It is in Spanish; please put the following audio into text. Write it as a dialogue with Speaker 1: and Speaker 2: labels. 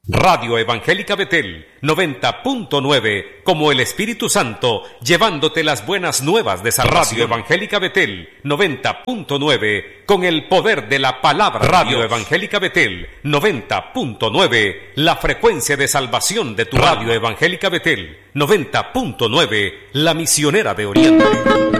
Speaker 1: Radio Evangélica Betel 90.9, como el Espíritu Santo, llevándote las buenas nuevas de salvación. Radio Evangélica Betel 90.9, con el poder de la palabra. Radio Evangélica Betel 90.9, la frecuencia de salvación de tu radio. Evangélica Betel 90.9, la misionera de Oriente.